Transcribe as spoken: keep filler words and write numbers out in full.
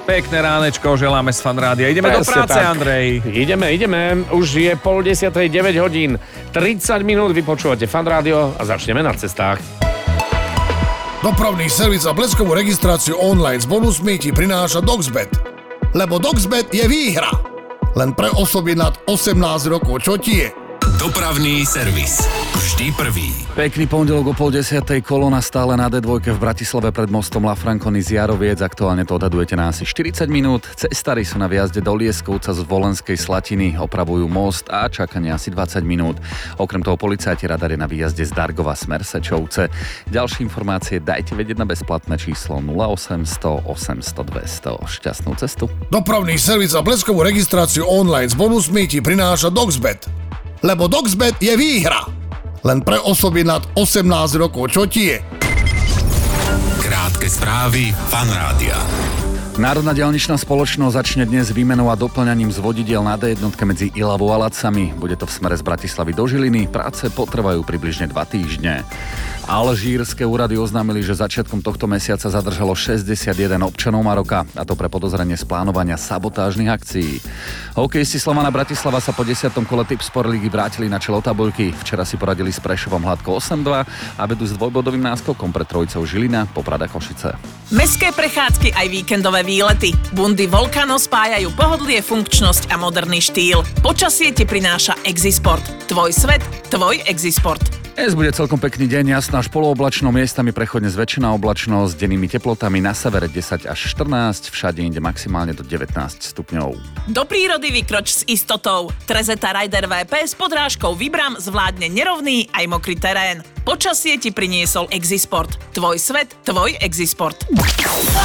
Pekné ránečko želáme z Fan Rádia. Ideme Presne do práce, tak. Andrej. Ideme, ideme. Už je pol desiatej, deväť hodín, tridsať minút. Vy počúvate Fan Rádio a začneme na cestách. Dopravný servis a bleskovú registráciu online s bonusmi ti prináša Doxbet. Lebo Doxbet je výhra. Len pre osoby nad osemnásť rokov. Čo ti je? Dopravný servis. Vždy prvý. Pekný pondelok o pol desiatej, kolona stále na dé dva v Bratislave pred mostom La Franconi z Jaroviec. Aktuálne to odhadujete na asi štyridsať minút. Cestári sú na výjazde do Lieskovca z Volenskej Slatiny, opravujú most a čakanie asi dvadsať minút. Okrem toho policajti radari na výjazde z Dargova smer Sečovce. Ďalšie informácie dajte vedieť na bezplatné číslo nula osemsto osemsto dvesto. Šťastnú cestu. Dopravný servis a bleskovú registráciu online s bonusmi ti prináša Doxbet. Lebo Doxbet je výhra. Len pre osoby nad osemnásť rokov. Čo ti je? Krátke správy Fan Rádia. Národná diaľničná spoločnosť začne dnes výmenou a doplňaním z vodidiel na dé jednotke medzi Ilavou a Lacami. Bude to v smere z Bratislavy do Žiliny. Práce potrvajú približne dva týždne. Alžírske úrady oznámili, že začiatkom tohto mesiaca zadržalo šesťdesiatjeden občanov Maroka, a to pre podozrenie z plánovania sabotážnych akcií. Hokejisti Slovana Bratislava sa po desiatom kole Tipsport ligy vrátili na čelo tabuľky. Včera si poradili s Prešovom hladko osem dva a vedú s dvojbodovým náskokom pred trojicou Žilina, Poprad a Košice. Mestské prechádzky aj víkendové výlety. Bundy Volcano spájajú pohodlie, funkčnosť a moderný štýl. Počasie ti prináša Exisport. Tvoj svet, tvoj Exisport. Dnes bude celkom pekný deň, jasná až polooblačno, miestami prechodne zväčšená oblačnosť, dennými teplotami na severe desať až štrnásť, všade inde maximálne do devätnásť stupňov. Do prírody vykroč s istotou. Trezeta Rider vé pé s podrážkou Vibram zvládne nerovný aj mokrý terén. Počasie ti priniesol Exisport. Tvoj svet, tvoj Exisport.